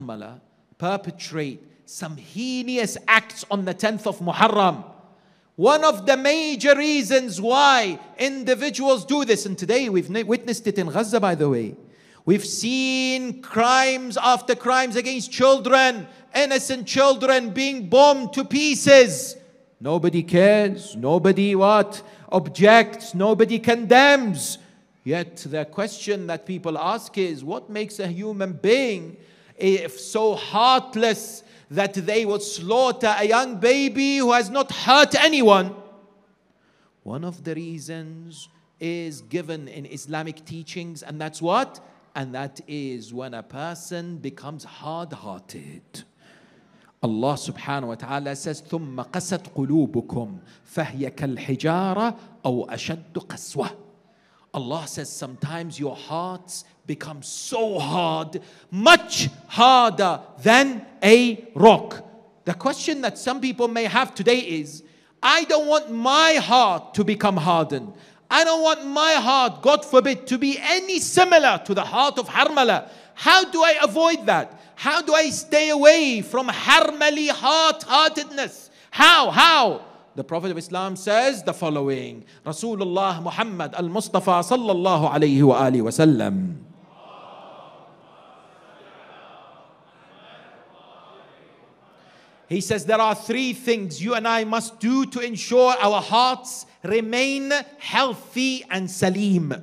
perpetrate some heinous acts on the 10th of Muharram. One of the major reasons why individuals do this, and today we've witnessed it in Gaza, by the way. We've seen crimes after crimes against children, innocent children being bombed to pieces. Nobody cares, nobody objects, nobody condemns. Yet the question that people ask is, what makes a human being if so heartless that they would slaughter a young baby who has not hurt anyone? One of the reasons is given in Islamic teachings, and that's what? And that is when a person becomes hard-hearted. Allah subhanahu wa ta'ala says, ثُمَّ قَسَتْ قُلُوبُكُمْ فَهِيَ كَالْحِجَارَةِ أَوْ أَشَدُّ قَسْوَةً. Allah says sometimes your hearts become so hard, much harder than a rock. The question that some people may have today is, I don't want my heart to become hardened. I don't want my heart, God forbid, to be any similar to the heart of Harmala. How do I avoid that? How do I stay away from Harmali hard-heartedness? How? The Prophet of Islam says the following. Rasulullah Muhammad al-Mustafa sallallahu alayhi wa alihi wa sallam. He says there are three things you and I must do to ensure our hearts remain healthy and salim.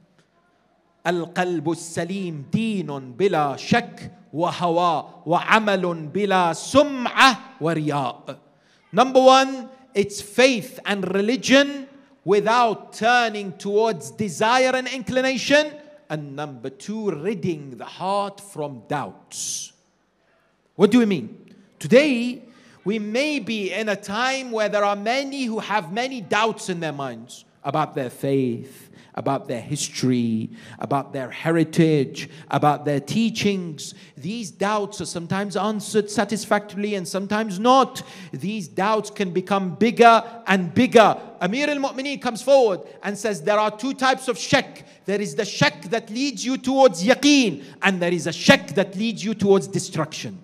القلب السليم دين بلا شك وهوى وعمل بلا سمعة ورياء. Number one, it's faith and religion without turning towards desire and inclination. And number two, ridding the heart from doubts. What do we mean? Today, we may be in a time where there are many who have many doubts in their minds about their faith, about their history, about their heritage, about their teachings. These doubts are sometimes answered satisfactorily and sometimes not. These doubts can become bigger and bigger. Amir al-Mu'mineen comes forward and says there are two types of shak. There is the shak that leads you towards yaqeen, and there is a shak that leads you towards destruction.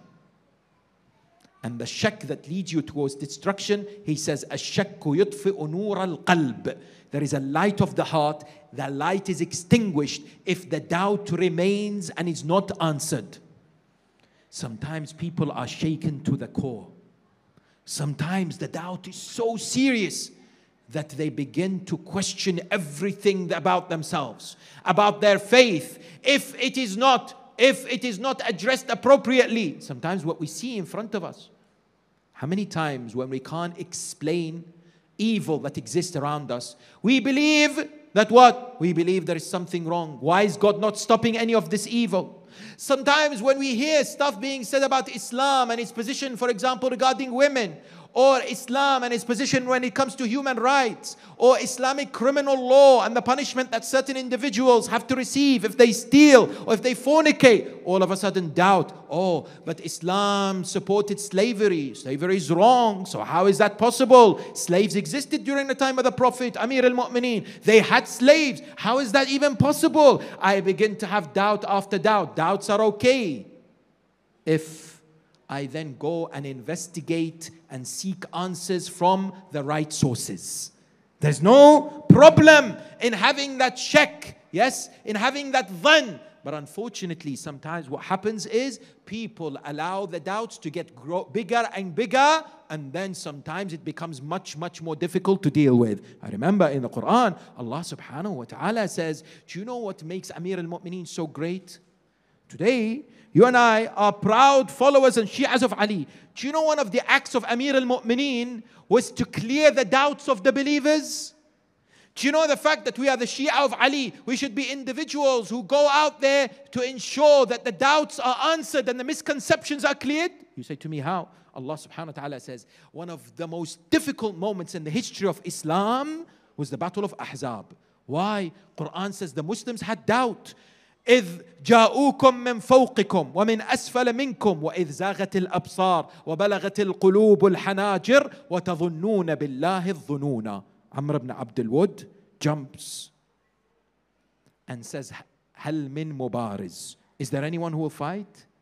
And the shak that leads you towards destruction, he says, الشك يطفئ نور القلب. There is a light of the heart. The light is extinguished if the doubt remains and is not answered. Sometimes people are shaken to the core. Sometimes the doubt is so serious that they begin to question everything about themselves, about their faith. If it is not addressed appropriately, sometimes what we see in front of us. How many times when we can't explain evil that exists around us, we believe that what? We believe there is something wrong. Why is God not stopping any of this evil? Sometimes when we hear stuff being said about Islam and its position, for example, regarding women, or Islam and its position when it comes to human rights, or Islamic criminal law and the punishment that certain individuals have to receive if they steal or if they fornicate, all of a sudden doubt, oh, but Islam supported slavery. Slavery is wrong. So how is that possible? Slaves existed during the time of the Prophet, Amir al-Mu'mineen. They had slaves. How is that even possible? I begin to have doubt after doubt. Doubts are okay if I then go and investigate and seek answers from the right sources. There's no problem in having that shak, yes, in having that dhan. But unfortunately, sometimes what happens is people allow the doubts to get bigger and bigger, and then sometimes it becomes much, much more difficult to deal with. I remember in the Quran, Allah subhanahu wa ta'ala says, do you know what makes Amir al-Mu'mineen so great? Today, you and I are proud followers and Shi'as of Ali. Do you know one of the acts of Amir al-Mu'mineen was to clear the doubts of the believers? Do you know the fact that we are the Shia of Ali? We should be individuals who go out there to ensure that the doubts are answered and the misconceptions are cleared. You say to me, how? Allah subhanahu wa ta'ala says, one of the most difficult moments in the history of Islam was the Battle of Ahzab. Why? Quran says the Muslims had doubt. إذ جاءوكم من فوقكم ومن أسفل منكم وإذ زاغت الأبصار وبلغت القلوب الحناجر وتظنون بالله الظنون. Amr ibn Abdul Wud jumps and says, هل من مبارز? Is there anyone who will fight?